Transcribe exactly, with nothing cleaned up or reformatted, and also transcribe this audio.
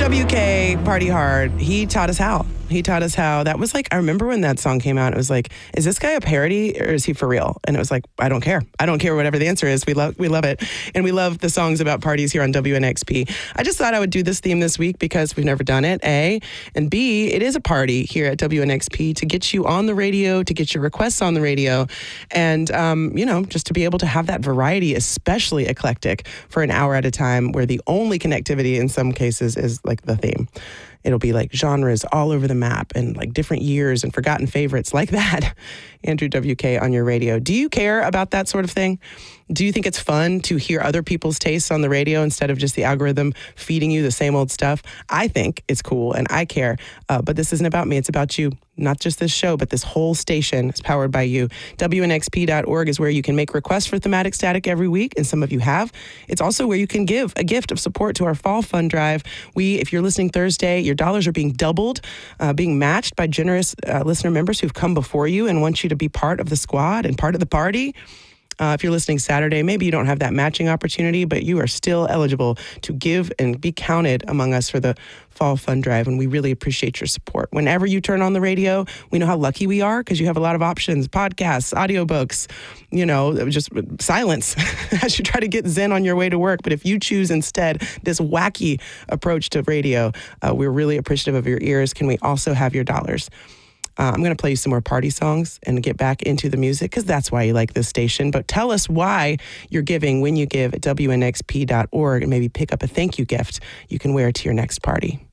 W K, Party Hard, he taught us how. He taught us how. That was like, I remember when that song came out, it was like, is this guy a parody or is he for real? And it was like, I don't care. I don't care whatever the answer is. We love we love it. And we love the songs about parties here on W N X P. I just thought I would do this theme this week because we've never done it, A. And B, it is a party here at W N X P to get you on the radio, to get your requests on the radio, and, um, you know, just to be able to have that variety, especially eclectic, for an hour at a time where the only connectivity in some cases is like the theme. It'll be like genres all over the map and like different years and forgotten favorites like that. Andrew W K on your radio. Do you care about that sort of thing? Do you think it's fun to hear other people's tastes on the radio instead of just the algorithm feeding you the same old stuff? I think it's cool and I care. Uh, but this isn't about me. It's about you. Not just this show, but this whole station is powered by you. W N X P dot org is where you can make requests for Thematic Static every week, and some of you have. It's also where you can give a gift of support to our Fall Fund Drive. We, if you're listening Thursday, your dollars are being doubled, uh, being matched by generous uh, listener members who've come before you and want you to be part of the squad and part of the party. Uh, if you're listening Saturday, maybe you don't have that matching opportunity, but you are still eligible to give and be counted among us for the Fall Fund Drive, and we really appreciate your support. Whenever you turn on the radio, we know how lucky we are because you have a lot of options, podcasts, audiobooks, you know, just silence as you try to get Zen on your way to work. But if you choose instead this wacky approach to radio, uh, we're really appreciative of your ears. Can we also have your dollars? Uh, I'm going to play you some more party songs and get back into the music because that's why you like this station. But tell us why you're giving when you give at W N X P dot org and maybe pick up a thank you gift you can wear to your next party.